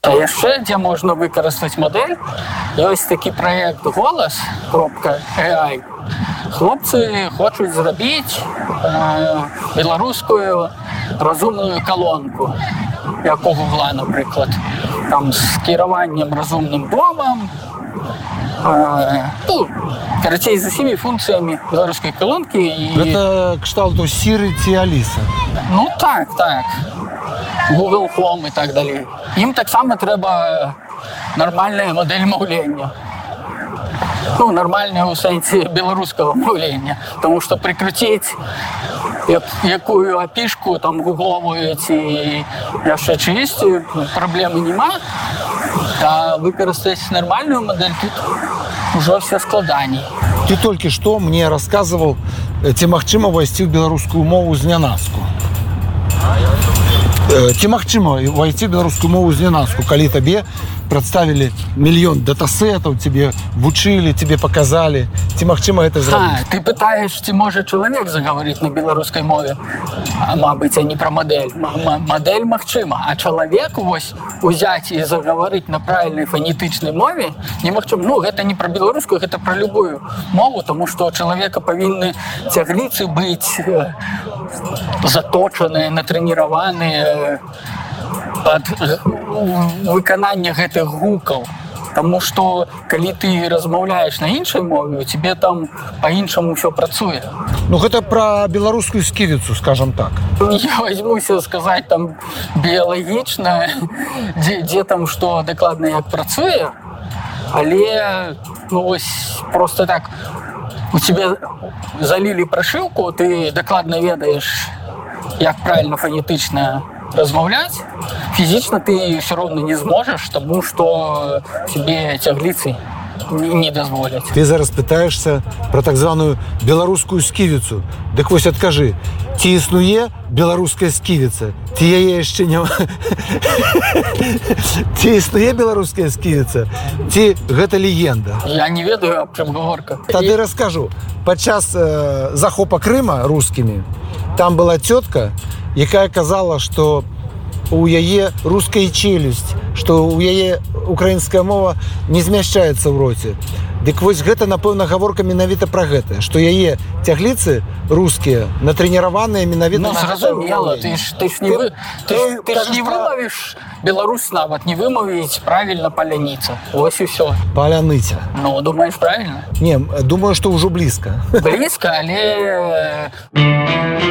А яшчэ, дзе можна выкарыстаць мадэль, ёсць такі праект «Голас.AI». Хлопцы хочуць зрабіць беларускую разумную калонку, як у Гугла, напрыклад. Там з кіраваннем разумным домам, карацей, з усімі функцыямі беларускай калонкі. Гэта кшталту Сіры ці Аліса? Ну так. Google Home і так далей. Ім таксама трэба нармальная мадэль маўлення. Ну, нармальная ў сэнсе беларускага маўлення. Таму што прыкруціць якую апішку, там, гугловую ці яшчэ чысцю, праблемы няма. А выкарыстаць нармальную мадэль тут ужо все складаней. Ты толькі што мне расказваў, ці магчыма ўвайсці ў беларускую мову знянацку. Ці магчыма ўвайсці ў беларускую мову знянацку, калі табе прадставілі мільён датасетаў, тебе вучылі, тебе показалі. Ці магчыма гэта зрабіць? Ты пытаеш, ці можа чалавек загаварыць на беларускай мове? Мабыць, а не пра мадэль. Мадэль магчыма, а чалавек вось узяць і загаварыць на правільнай фанетычнай мове немагчыма. Ну, гэта не пра беларускую, гэта пра любую мову, таму што чалавека павінны цягліцы быць заточаныя, натрэніраваныя пад выкананне гэтых гукаў. Таму што, калі ты размаўляеш на іншай мове, у тебе там па-іншаму ўсё працуе. Ну, гэта пра беларускую сківіцу, скажам так. Я возьмуся сказаць там біялагічна, дзе там што дакладна як працуе, але, ну, вось, просто так, у тебе залілі прашыўку, ты дакладна ведаеш, як правільна фанетычна размаўляць, фізічна ты ўсё роўна не зможаш, таму што тебе цягліцы не дазволяць. Ты зараз пытаешься пра так званую беларускую сківіцу. Дык вось адкажы, ці існуе беларуская сківіца? Ці яе яшчэ няма? Ці існуе беларуская сківіца? Ці гэта легенда? Я не ведаю, аб чым гаворка. Тады раскажу. Падчас захопа Крыма рускімі там была цётка, якая казала, што у яе руская челюсть, што у яе украінская мова не змяшчаецца ў роце. Дык вось гэта, напэўна, гаворка менавіта пра гэта, што яе цягліцы рускія натрэніраваныя менавіта на гэта. Ну, зразумела, ты ж не вымавіш, беларус нават не вымавіць правільна паляніца. Вось і ўсё. Паляныця. Ну, думаеш, правільна? Не, думаю, што ўжо блізка. Блізка, але